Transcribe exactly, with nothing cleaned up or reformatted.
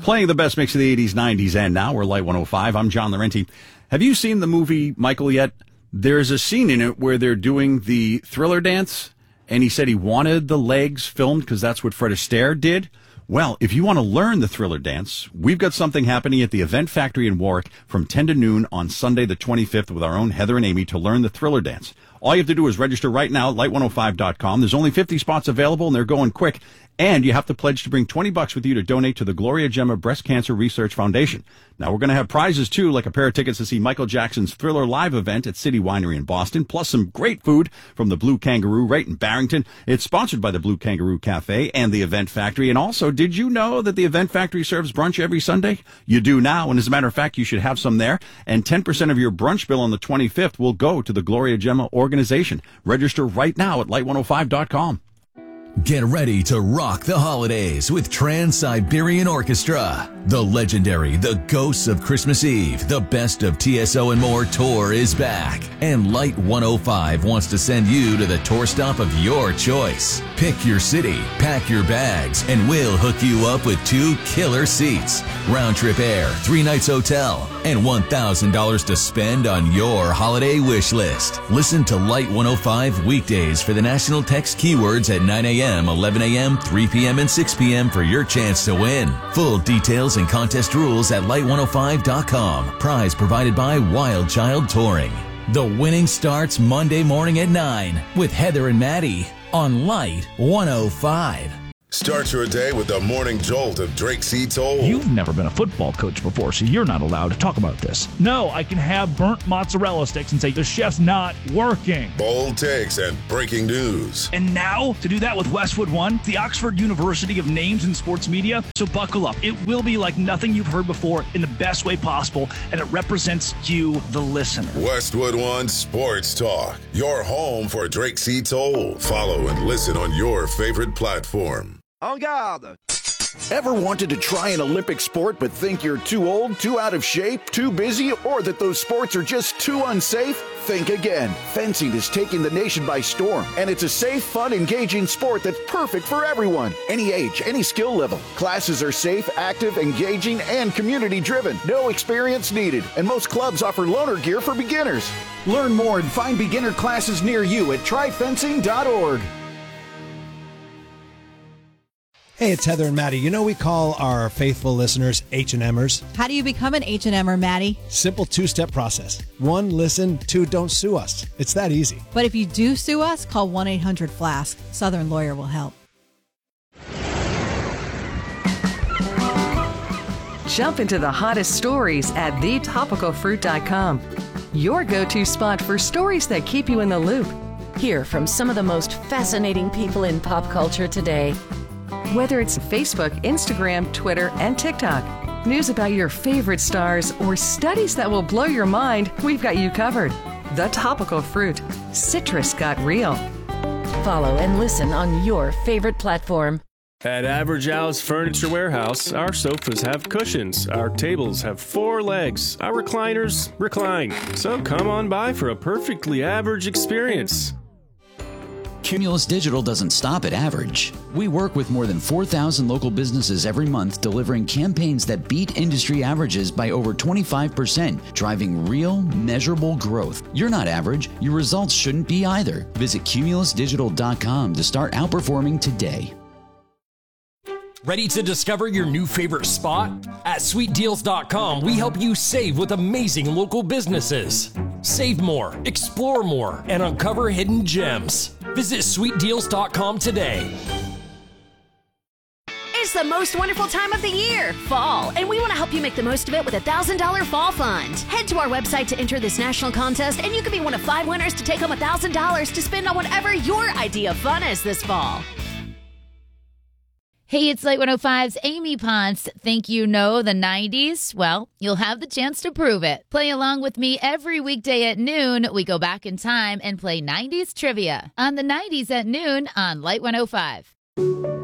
Playing the best mix of the eighties, nineties, and now we're Light one oh five. I'm John Laurenti. Have you seen the movie Michael yet? There's a scene in it where they're doing the Thriller dance, and he said he wanted the legs filmed because that's what Fred Astaire did. Well, if you want to learn the Thriller dance, we've got something happening at the Event Factory in Warwick from ten to noon on Sunday the twenty-fifth with our own Heather and Amy to learn the Thriller dance. All you have to do is register right now at light one oh five dot com. There's only fifty spots available, and they're going quick. And you have to pledge to bring twenty bucks with you to donate to the Gloria Gemma Breast Cancer Research Foundation. Now, we're going to have prizes, too, like a pair of tickets to see Michael Jackson's Thriller live event at City Winery in Boston, plus some great food from the Blue Kangaroo right in Barrington. It's sponsored by the Blue Kangaroo Cafe and the Event Factory. And also, did you know that the Event Factory serves brunch every Sunday? You do now, and as a matter of fact, you should have some there. And ten percent of your brunch bill on the twenty-fifth will go to the Gloria Gemma organization. Register right now at light one oh five dot com. Get ready to rock the holidays with Trans-Siberian Orchestra. The legendary The Ghosts of Christmas Eve, the Best of T S O and More tour is back. And Light one oh five wants to send you to the tour stop of your choice. Pick your city, pack your bags, and we'll hook you up with two killer seats, round-trip air, three nights hotel, and one thousand dollars to spend on your holiday wish list. Listen to Light one oh five weekdays for the national text keywords at nine a.m., eleven a.m., three p.m., and six p.m. for your chance to win. Full details and contest rules at light one oh five dot com. Prize provided by Wild Child Touring. The winning starts Monday morning at nine with Heather and Maddie on Light one oh five. Start your day with the morning jolt of Drake C. Toll. You've never been a football coach before, so you're not allowed to talk about this. No, I can have burnt mozzarella sticks and say the chef's not working. Bold takes and breaking news. And now, to do that with Westwood One, the Oxford University of Names in Sports Media. So buckle up. It will be like nothing you've heard before in the best way possible, and it represents you, the listener. Westwood One Sports Talk, your home for Drake C. Toll. Follow and listen on your favorite platform. En garde! Ever wanted to try an Olympic sport but think you're too old, too out of shape, too busy, or that those sports are just too unsafe? Think again. Fencing is taking the nation by storm, and it's a safe, fun, engaging sport that's perfect for everyone. Any age, any skill level. Classes are safe, active, engaging, and community-driven. No experience needed, and most clubs offer loaner gear for beginners. Learn more and find beginner classes near you at try fencing dot org. Hey, it's Heather and Maddie. You know we call our faithful listeners H and Mers? How do you become an H and Mer, Maddie? Simple two-step process. One, listen. Two, don't sue us. It's that easy. But if you do sue us, call one eight hundred flask. Southern Lawyer will help. Jump into the hottest stories at the topical fruit dot com. Your go-to spot for stories that keep you in the loop. Hear from some of the most fascinating people in pop culture today. Whether it's Facebook, Instagram, Twitter, and TikTok, news about your favorite stars, or studies that will blow your mind, we've got you covered. The Topical Fruit. Citrus got real. Follow and listen on your favorite platform. At Average Al's Furniture Warehouse, our sofas have cushions, our tables have four legs, our recliners recline. So come on by for a perfectly average experience. Cumulus Digital doesn't stop at average. We work with more than four thousand local businesses every month, delivering campaigns that beat industry averages by over twenty-five percent, driving real, measurable growth. You're not average. Your results shouldn't be either. Visit cumulus digital dot com to start outperforming today. Ready to discover your new favorite spot? At sweet deals dot com, we help you save with amazing local businesses. Save more, explore more, and uncover hidden gems. Visit sweet deals dot com today. It's the most wonderful time of the year, fall, and we want to help you make the most of it with a one thousand dollars Fall Fund. Head to our website to enter this national contest, and you could be one of five winners to take home one thousand dollars to spend on whatever your idea of fun is this fall. Hey, it's Light one oh five's Amy Ponce. Think you know the nineties? Well, you'll have the chance to prove it. Play along with me every weekday at noon. We go back in time and play nineties trivia on the nineties at noon on Light one oh five.